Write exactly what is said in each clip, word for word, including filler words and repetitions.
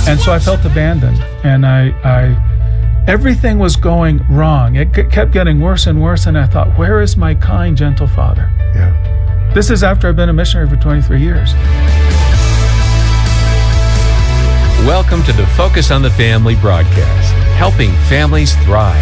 And so I felt abandoned, and I, I, everything was going wrong. It c- kept getting worse and worse, and I thought, where is my kind, gentle Father? Yeah. This is after I've been a missionary for twenty-three years. Welcome to the Focus on the Family broadcast, helping families thrive.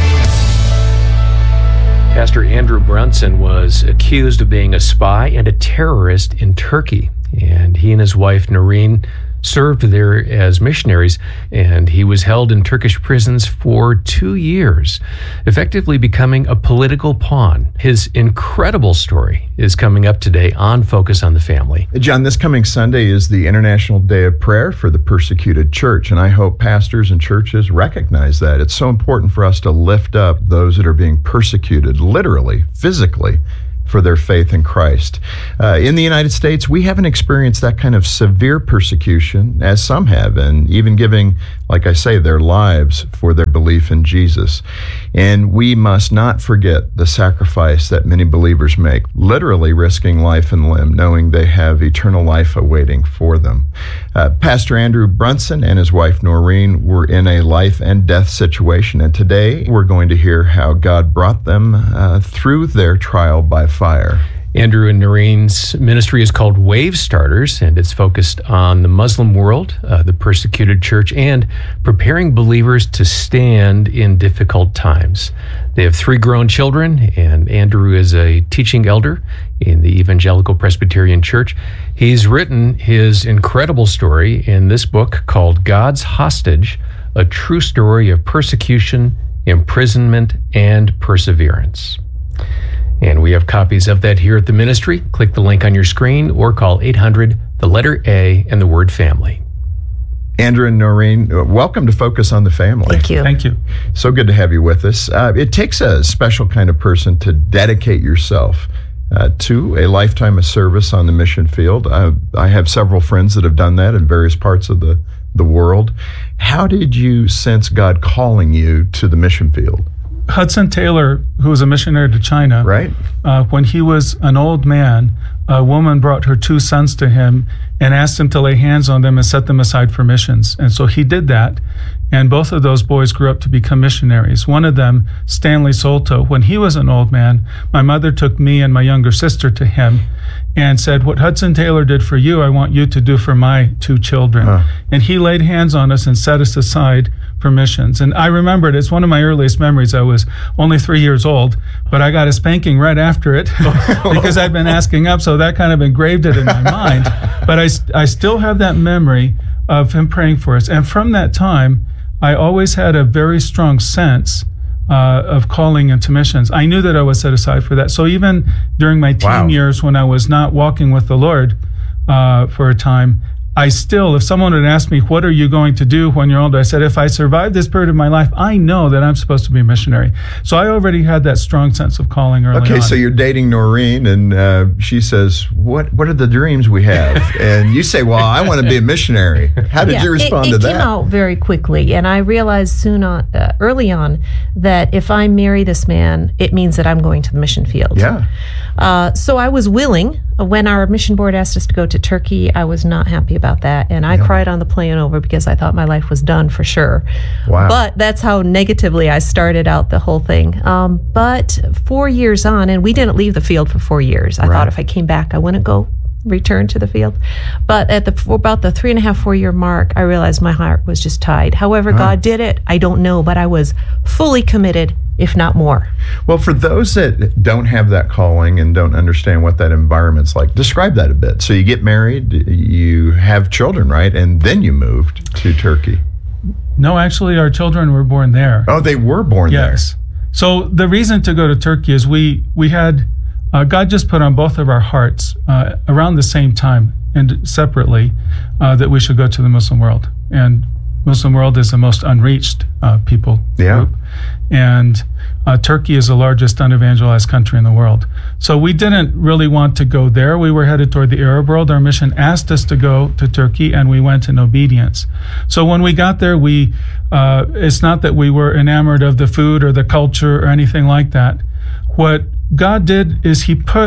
Pastor Andrew Brunson was accused of being a spy and a terrorist in Turkey, and he and his wife Noreen served there as missionaries, and he was held in Turkish prisons for two years, effectively becoming a political pawn. His incredible story is coming up today on Focus on the Family. John, this coming Sunday is the International Day of Prayer for the Persecuted Church, and I hope pastors and churches recognize that. It's so important for us to lift up those that are being persecuted, literally, physically, for their faith in Christ. Uh, in the United States, we haven't experienced that kind of severe persecution as some have, and even giving, like I say, their lives for their belief in Jesus. And we must not forget the sacrifice that many believers make, literally risking life and limb, knowing they have eternal life awaiting for them. Uh, Pastor Andrew Brunson and his wife Noreen were in a life and death situation, and today we're going to hear how God brought them uh, through their trial by fire. Andrew and Noreen's ministry is called Wave Starters, and it's focused on the Muslim world, uh, the persecuted church, and preparing believers to stand in difficult times. They have three grown children, and Andrew is a teaching elder in the Evangelical Presbyterian Church. He's written his incredible story in this book called God's Hostage, a true story of persecution, imprisonment, and perseverance. And we have copies of that here at the ministry. Click the link on your screen or call eight hundred, the letter A, and the word family. Andrew and Noreen, welcome to Focus on the Family. Thank you. Thank you. So good to have you with us. Uh, it takes a special kind of person to dedicate yourself uh, to a lifetime of service on the mission field. Uh, I have several friends that have done that in various parts of the, the world. How did you sense God calling you to the mission field? Hudson Taylor, who was a missionary to China, Right. uh, when he was an old man, a woman brought her two sons to him and asked him to lay hands on them and set them aside for missions. And so he did that, and both of those boys grew up to become missionaries. One of them, Stanley Solto, when he was an old man, my mother took me and my younger sister to him and said, what Hudson Taylor did for you, I want you to do for my two children. Huh. And he laid hands on us and set us aside for missions. And I remember it. It's one of my earliest memories. I was only three years old, but I got a spanking right after it because I'd been asking up, so that kind of engraved it in my mind. But I, I still have that memory of him praying for us. And from that time, I always had a very strong sense uh, of calling into missions. I knew that I was set aside for that. So even during my teen Wow. years when I was not walking with the Lord uh, for a time, I still, if someone had asked me, what are you going to do when you're older? I said, if I survive this period of my life, I know that I'm supposed to be a missionary. So I already had that strong sense of calling early Okay, on. so you're dating Noreen, and uh, she says, what What are the dreams we have? And you say, well, I want to be a missionary. How did Yeah, you respond it, it to that? It came out very quickly, and I realized soon on, uh, early on that if I marry this man, it means that I'm going to the mission field. Yeah. Uh, so I was willing. When our mission board asked us to go to Turkey, I was not happy about that, and I Yeah. cried on the plane over because I thought my life was done for sure. Wow. But that's how negatively I started out the whole thing. Um, but four years on, and we didn't leave the field for four years. I Right. thought if I came back, I wouldn't go return to the field. But at the for about the three and a half, four year mark, I realized my heart was just tied. However, Huh. God did it. I don't know, but I was fully committed, if not more. Well, for those that don't have that calling and don't understand what that environment's like, describe that a bit. So you get married, you have children, right? And then you moved to Turkey. No, actually, our children were born there. Oh, they were born Yes. So the reason to go to Turkey is we we had uh, God just put on both of our hearts uh, around the same time and separately uh, that we should go to the Muslim world. And Muslim world is the most unreached uh, people Yeah. group. And uh, Turkey is the largest unevangelized country in the world. So we didn't really want to go there. We were headed toward the Arab world. Our mission asked us to go to Turkey, and we went in obedience. So when we got there, we uh, it's not that we were enamored of the food or the culture or anything like that. What God did is he put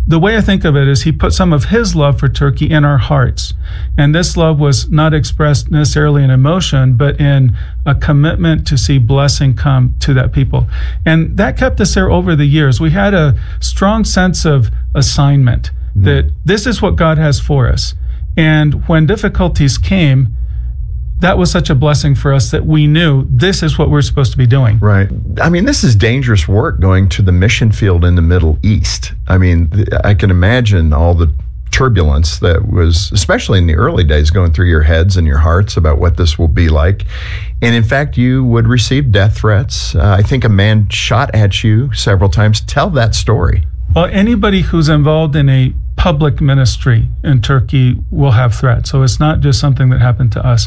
the way I think of it is he put some of his love for Turkey in our hearts. And this love was not expressed necessarily in emotion, but in a commitment to see blessing come to that people. And that kept us there over the years. We had a strong sense of assignment, mm-hmm. that this is what God has for us. And when difficulties came, that was such a blessing for us that we knew this is what we're supposed to be doing. Right. I mean, this is dangerous work, going to the mission field in the Middle East. I mean, I can imagine all the turbulence that was, especially in the early days, going through your heads and your hearts about what this will be like. And in fact, you would receive death threats. Uh, I think a man shot at you several times. Tell that story. Well, anybody who's involved in a public ministry in Turkey will have threats. So it's not just something that happened to us.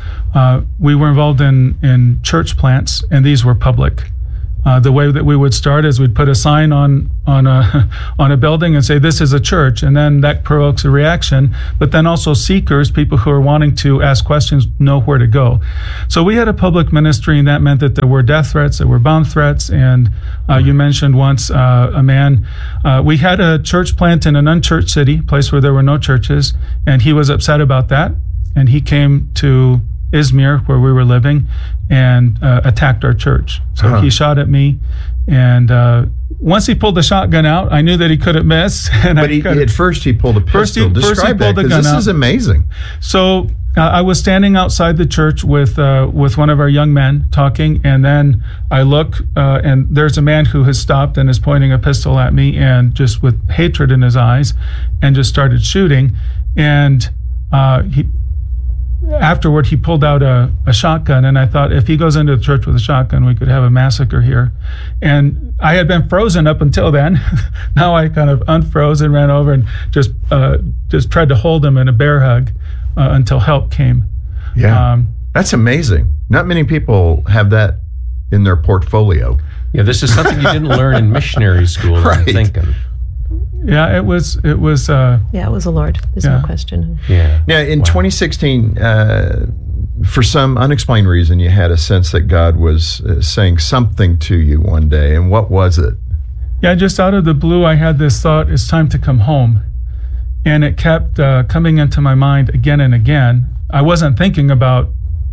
Uh, we were involved in, in church plants, and these were public. Uh, the way that we would start is we'd put a sign on on a on a building and say, this is a church, and then that provokes a reaction. But then also seekers, people who are wanting to ask questions, know where to go. So we had a public ministry, and that meant that there were death threats, there were bomb threats, and uh, you mentioned once uh, a man. Uh, we had a church plant in an unchurched city, a place where there were no churches, and he was upset about that, and he came to Izmir, where we were living, and uh, attacked our church. So uh-huh. he shot at me, and uh, once he pulled the shotgun out, I knew that he couldn't miss. And but I he, at first he pulled a pistol. First he, Describe first he pulled that, the gun this out. is amazing. So uh, I was standing outside the church with uh, with one of our young men talking, and then I look, uh, and there's a man who has stopped and is pointing a pistol at me, and just with hatred in his eyes, and just started shooting. And uh, he. Afterward, he pulled out a, a shotgun, and I thought, if he goes into the church with a shotgun, we could have a massacre here. And I had been frozen up until then. Now I kind of unfroze and ran over and just uh, just tried to hold him in a bear hug uh, until help came. Yeah, um, that's amazing. Not many people have that in their portfolio. Yeah, this is something you didn't learn in missionary school, right. I'm thinking. Yeah, it was, it was... Uh, yeah, it was the Lord. There's yeah. no question. Yeah. Now, in wow. twenty sixteen, uh, for some unexplained reason, you had a sense that God was uh, saying something to you one day. And what was it? Yeah, just out of the blue, I had this thought, it's time to come home. And it kept uh, coming into my mind again and again. I wasn't thinking about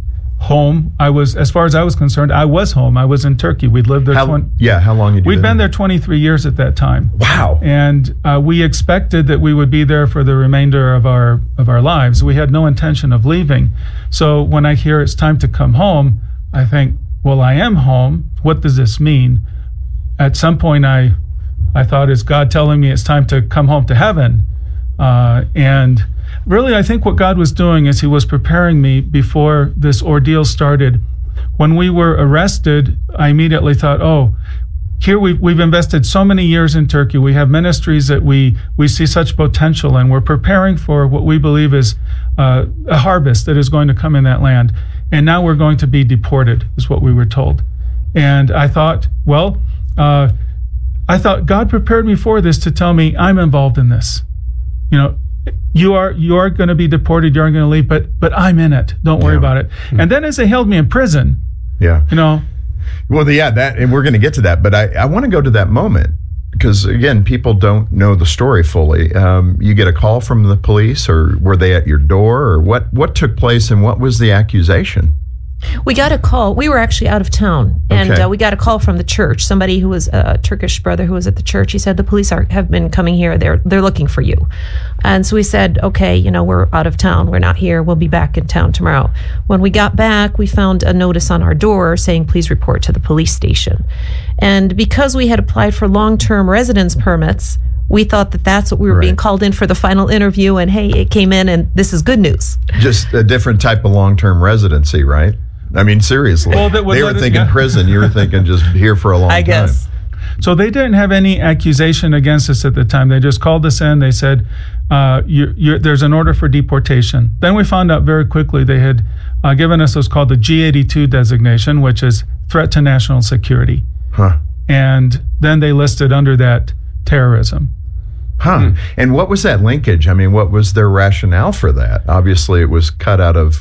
home. I was, as far as I was concerned, I was home. I was in Turkey. We'd lived there. How, twenty yeah, how long had you We'd been been there twenty-three years at that time. Wow. And uh, we expected that we would be there for the remainder of our of our lives. We had no intention of leaving. So when I hear it's time to come home, I think, well, I am home. What does this mean? At some point, I I thought, is God telling me it's time to come home to heaven? Uh, and really, I think what God was doing is he was preparing me before this ordeal started. When we were arrested, I immediately thought, oh, here we've, we've invested so many years in Turkey. We have ministries that we, we see such potential in. We're preparing for what we believe is uh, a harvest that is going to come in that land. And now we're going to be deported, is what we were told. And I thought, well, uh, I thought God prepared me for this to tell me I'm involved in this. You know, you are you are going to be deported. You aren't going to leave, but but I'm in it. Don't worry yeah. about it. Mm-hmm. And then as they held me in prison, yeah, you know, well, yeah, that, and we're going to get to that. But I, I want to go to that moment because again, people don't know the story fully. Um, you get a call from the police, or were they at your door, or what? What took place, and what was the accusation? We got a call. We were actually out of town, and okay. uh, we got a call from the church. Somebody who was a Turkish brother who was at the church. He said the police are have been coming here. They're they're looking for you, and so we said, okay, you know, we're out of town. We're not here. We'll be back in town tomorrow. When we got back, we found a notice on our door saying, please report to the police station. And because we had applied for long-term residence permits, we thought that that's what we were right. being called in for the final interview. And hey, it came in, and this is good news. Just a different type of long-term residency, right? I mean, seriously. Well, they were thinking yeah. prison. You were thinking just here for a long I time. I guess. So they didn't have any accusation against us at the time. They just called us in. They said, uh, you're, you're, there's an order for deportation. Then we found out very quickly they had uh, given us what's called the G eighty-two designation, which is threat to national security. Huh. And then they listed under that terrorism. Huh. Hmm. And what was that linkage? I mean, what was their rationale for that? Obviously, it was cut out of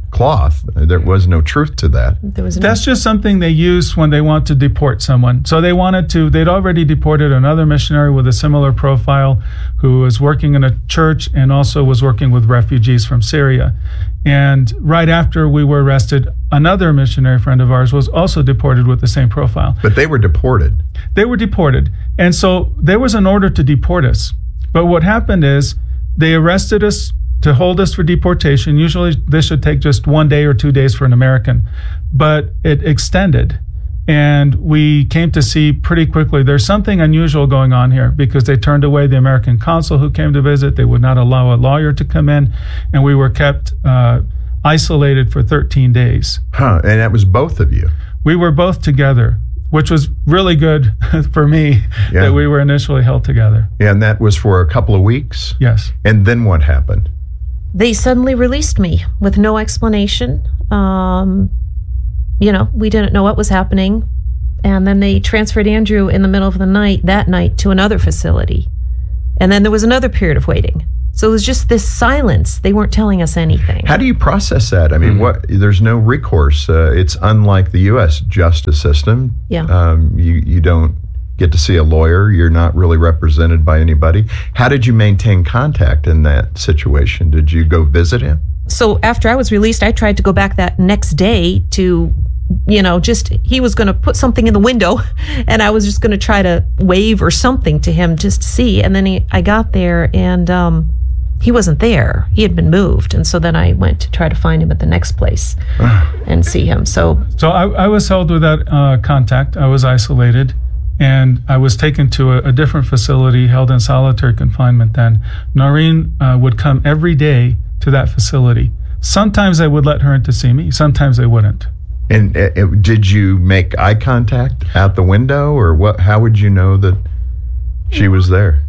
cloth. There was no truth to that. There was no- That's just something they use when they want to deport someone. So they wanted to, they'd already deported another missionary with a similar profile who was working in a church and also was working with refugees from Syria. And right after we were arrested, another missionary friend of ours was also deported with the same profile. But they were deported. They were deported. And so there was an order to deport us. But what happened is they arrested us to hold us for deportation. Usually this should take just one day or two days for an American, but it extended. And we came to see pretty quickly there's something unusual going on here, because they turned away the American consul who came to visit. They would not allow a lawyer to come in, and we were kept uh, isolated for thirteen days. Huh, and that was both of you. We were both together, which was really good for me, Yeah. that we were initially held together. Yeah, and that was for a couple of weeks? Yes. And then what happened? They suddenly released me with no explanation. Um, you know, we didn't know what was happening. And then they transferred Andrew in the middle of the night, that night, to another facility. And then there was another period of waiting. So it was just this silence. They weren't telling us anything. How do you process that? I mean, Mm-hmm. what? There's no recourse. Uh, it's unlike the U S justice system. Yeah. Um, you you don't get to see a lawyer. You're not really represented by anybody. How did you maintain contact in that situation? Did you go visit him? So after I was released, I tried to go back that next day to, you know, just, he was going to put something in the window and I was just going to try to wave or something to him just to see. And then he, I got there and um, he wasn't there. He had been moved. And so then I went to try to find him at the next place and see him. So So I, I was held without uh, contact. I was isolated, and I was taken to a, a different facility, held in solitary confinement then. Noreen uh, would come every day to that facility. Sometimes they would let her in to see me. Sometimes they wouldn't. And uh, uh, did you make eye contact out the window, or what? How would you know that she was there?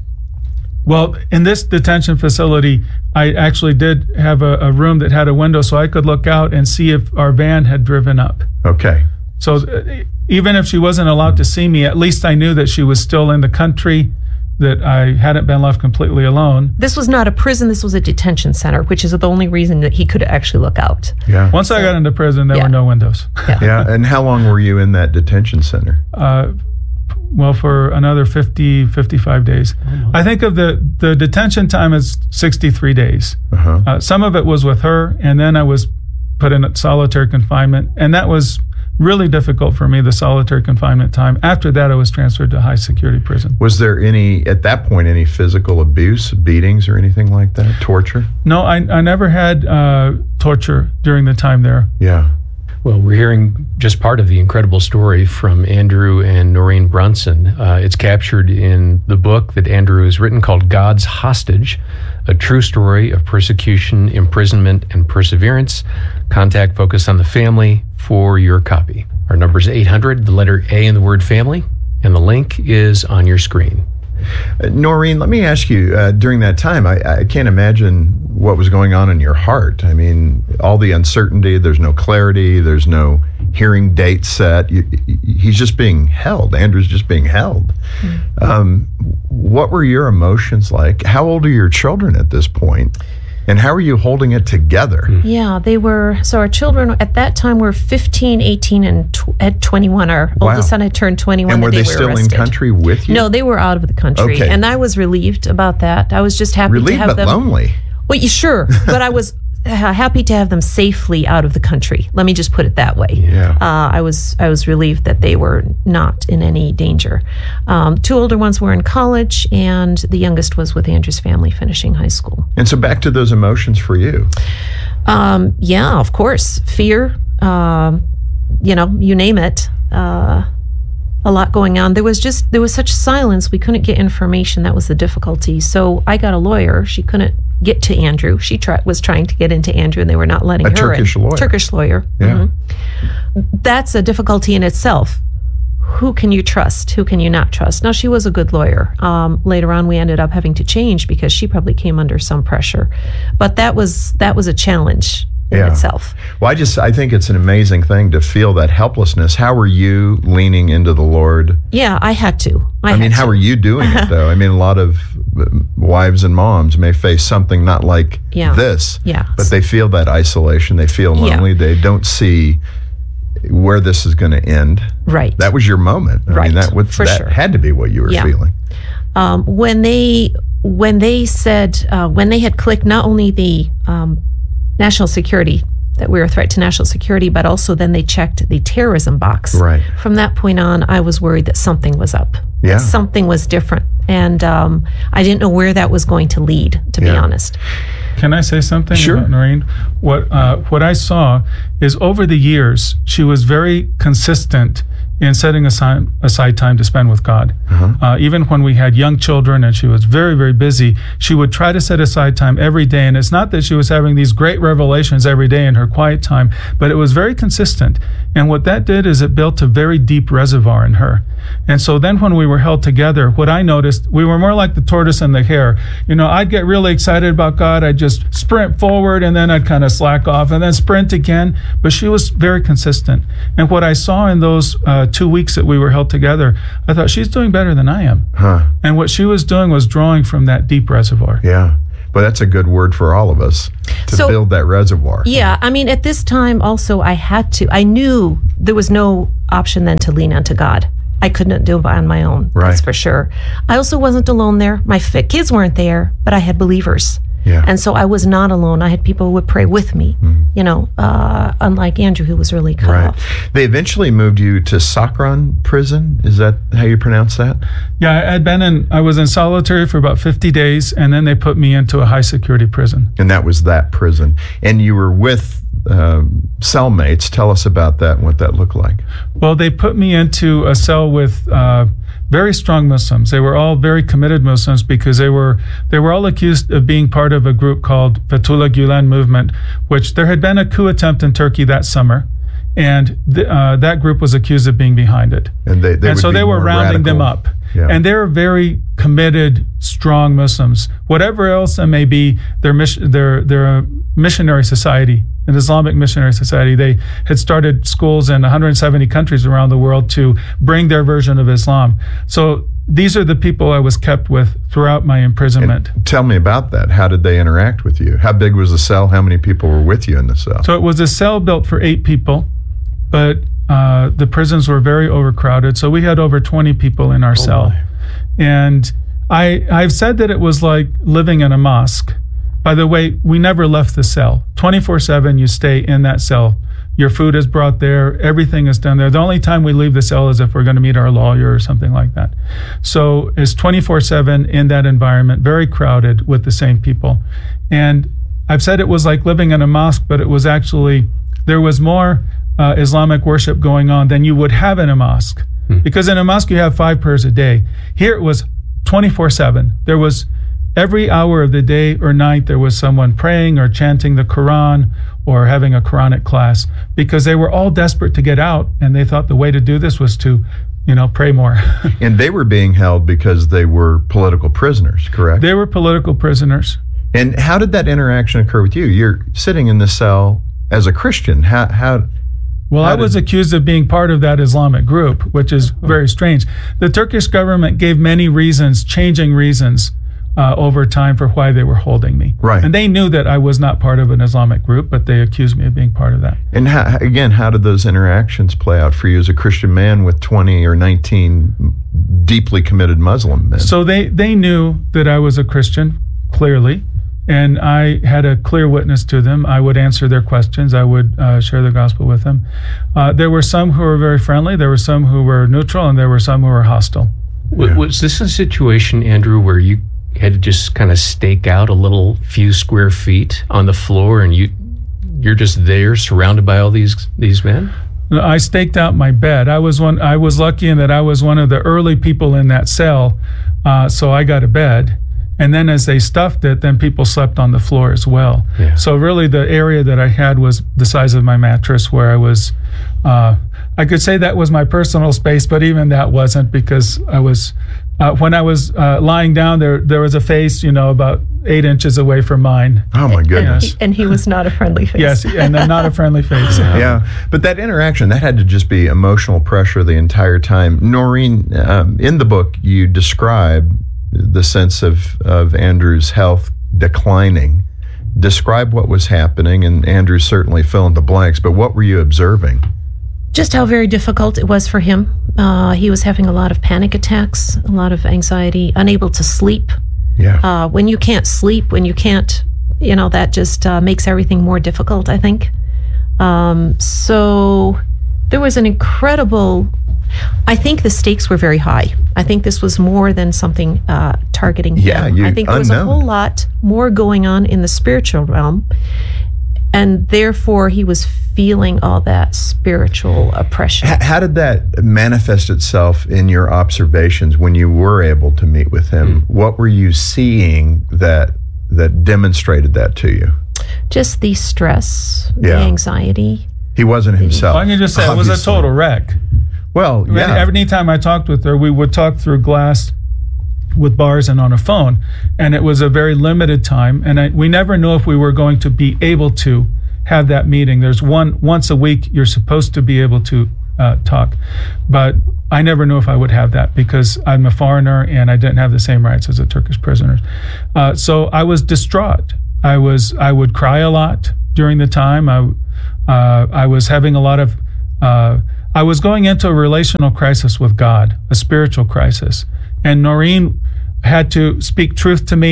Well, in this detention facility, I actually did have a, a room that had a window so I could look out and see if our van had driven up. Okay. So uh, even if she wasn't allowed to see me, at least I knew that she was still in the country, that I hadn't been left completely alone. this was not a prison. This was a detention center, which is the only reason that he could actually look out. Yeah. Once I got into prison, there Yeah. were no windows. Yeah. And how long were you in that detention center? Uh, well, for another fifty, fifty-five days. I think of the, the detention time as sixty-three days. Uh-huh. Uh, some of it was with her, and then I was put in solitary confinement, and that was really difficult for me, the solitary confinement time. After that, I was transferred to high security prison. Was there any, at that point, any physical abuse, beatings, or anything like that? Torture? No, I, I never had uh, torture during the time there. Yeah. Well, we're hearing just part of the incredible story from Andrew and Noreen Brunson. Uh, it's captured in the book that Andrew has written called God's Hostage, a true story of persecution, imprisonment, and perseverance. Contact Focus on the Family for your copy. Our number is eight hundred, the letter A in the word family, and the link is on your screen. Uh, Noreen, let me ask you, uh, during that time, I, I can't imagine what was going on in your heart. I mean, all the uncertainty, there's no clarity, there's no hearing date set. You, he's just being held. Andrew's just being held. Mm-hmm. Um, what were your emotions like? How old are your children at this point? And how are you holding it together? Yeah, they were, so our children at that time were fifteen, eighteen, and tw- at twenty-one. Our Wow. oldest son had turned twenty-one And the were day they we still arrested. in country with you? No, they were out of the country. Okay. And I was relieved about that. I was just happy to Relieved have but them. lonely. Well, you sure, but I was uh, happy to have them safely out of the country. Let me just put it that way. Yeah. Uh, I was I was relieved that they were not in any danger. Um, two older ones were in college, and the youngest was with Andrew's family finishing high school. And so back to those emotions for you. Um, yeah, of course, fear. Um, you know, you name it. Uh, a lot going on. There was just there was such silence. We couldn't get information. That was the difficulty. So I got a lawyer. She couldn't get to Andrew. She try, was trying to get into Andrew, and they were not letting A her Turkish in. lawyer. Turkish lawyer. Yeah. Mhm. That's a difficulty in itself. Who can you trust? Who can you not trust? Now, she was a good lawyer. Um, later on, we ended up having to change because she probably came under some pressure. But that was that was a challenge. in Yeah. itself. Well, I just I think it's an amazing thing to feel that helplessness. How were you leaning into the Lord? Yeah, I had to. I, I mean, had how to. are you doing it though? I mean, a lot of uh, wives and moms may face something not like Yeah. this, Yeah. but they feel that isolation. They feel Yeah. lonely. They don't see where this is going to end. Right. That was your moment. I Right, mean, that would for that sure. had to be what you were Yeah. feeling. um, when they when they said uh, when they had clicked not only the um, national security, that we were a threat to national security, but also then they checked the terrorism box. Right. From that point on, I was worried that something was up. Yeah. That something was different, and um, I didn't know where that was going to lead. To be Yeah. honest. Can I say something Sure. about Noreen? What uh, what I saw is over the years, she was very consistent in setting aside, aside time to spend with God. Uh-huh. Uh, even when we had young children and she was very, very busy, she would try to set aside time every day. And it's not that she was having these great revelations every day in her quiet time, but it was very consistent. And what that did is it built a very deep reservoir in her. And so then when we were held together, what I noticed, we were more like the tortoise and the hare. You know, I'd get really excited about God. I'd just sprint forward and then I'd kind of slack off and then sprint again. But she was very consistent. And what I saw in those uh, two weeks that we were held together, I thought, she's doing better than I am. Huh. And what she was doing was drawing from that deep reservoir. Yeah. But that's a good word for all of us to So- build that reservoir. Yeah, I mean, at this time also, I had to. I knew there was no option then to lean onto God. I couldn't do it on my own. Right. That's for sure. I also wasn't alone there. My fi- kids weren't there, but I had believers. Yeah. And so I was not alone. I had people who would pray with me, you know, uh, unlike Andrew, who was really cut Right. off. They eventually moved you to Sakron prison. Is that how you pronounce that? Yeah, I'd been in, I was in solitary for about fifty days, and then they put me into a high security prison. And that was that prison. And you were with um, cellmates. Tell us about that and what that looked like. Well, they put me into a cell with uh, very strong Muslims. They were all very committed Muslims because they were they were all accused of being part of a group called Fethullah Gulen Movement, which there had been a coup attempt in Turkey that summer, and th- uh, that group was accused of being behind it. And they, they and would so be they were more rounding them radical. up. Yeah. And they're very committed, strong Muslims. Whatever else that may be, their mission, their their missionary society, an Islamic missionary society. They had started schools in one hundred seventy countries around the world to bring their version of Islam. So these are the people I was kept with throughout my imprisonment. And tell me about that. How did they interact with you? How big was the cell? How many people were with you in the cell? So it was a cell built for eight people, but uh, the prisons were very overcrowded. So we had over twenty people in our cell. my. And I, I've said that it was like living in a mosque. By the way, we never left the cell. twenty-four seven, you stay in that cell. Your food is brought there. Everything is done there. The only time we leave the cell is if we're going to meet our lawyer or something like that. So it's twenty-four seven in that environment, very crowded with the same people. And I've said it was like living in a mosque, but it was actually, there was more uh, Islamic worship going on than you would have in a mosque. Hmm. Because in a mosque, you have five prayers a day. Here it was twenty-four seven. There was every hour of the day or night, there was someone praying or chanting the Quran or having a Quranic class, because they were all desperate to get out, and they thought the way to do this was to, you know, pray more. And they were being held because they were political prisoners, correct? They were political prisoners. And how did that interaction occur with you? You're sitting in the cell as a Christian. How, how Well, How I was did- accused of being part of that Islamic group, which is very strange. The Turkish government gave many reasons, changing reasons, uh, over time for why they were holding me. Right. And they knew that I was not part of an Islamic group, but they accused me of being part of that. And how, again, how did those interactions play out for you as a Christian man with twenty or nineteen deeply committed Muslim men? So they, they knew that I was a Christian, clearly, and I had a clear witness to them. I would answer their questions. I would uh, share the gospel with them. Uh, there were some who were very friendly. There were some who were neutral, and there were some who were hostile. W- Was this a situation, Andrew, where you had to just kind of stake out a little few square feet on the floor, and you you're just there, surrounded by all these these men? I staked out my bed. I was one. I was lucky in that I was one of the early people in that cell, uh, so I got a bed. And then as they stuffed it, then people slept on the floor as well. Yeah. So really the area that I had was the size of my mattress, where I was, uh, I could say that was my personal space, but even that wasn't, because I was uh, when I was uh, lying down there, there was a face, you know, about eight inches away from mine. Oh my goodness. And he was not a friendly face. Yes, and then not a friendly face. Yeah, but that interaction, that had to just be emotional pressure the entire time. Noreen, um, in the book, you describe the sense of, of Andrew's health declining. Describe what was happening, and Andrew certainly fill in the blanks, but what were you observing? Just how very difficult it was for him. Uh, he was having a lot of panic attacks, a lot of anxiety, unable to sleep. Yeah. Uh, when you can't sleep, when you can't, you know, that just uh, makes everything more difficult, I think. Um, so there was an incredible, I think the stakes were very high. I think this was more than something uh, targeting Yeah, him. you- I think there was a unknown. whole lot more going on in the spiritual realm. And therefore, he was feeling all that spiritual oppression. H- how did that manifest itself in your observations when you were able to meet with him? What were you seeing that that demonstrated that to you? Just the stress, the Yeah. anxiety. He wasn't himself. I can just say it was a obviously. total wreck. Well, yeah. Every time I talked with her, we would talk through glass with bars and on a phone, and it was a very limited time, and I, we never knew if we were going to be able to have that meeting. There's one once a week you're supposed to be able to uh, talk, but I never knew if I would have that because I'm a foreigner and I didn't have the same rights as the Turkish prisoners. Uh, so I was distraught. I was I would cry a lot during the time. I uh, I was having a lot of uh, I was going into a relational crisis with God, a spiritual crisis. And Noreen had to speak truth to me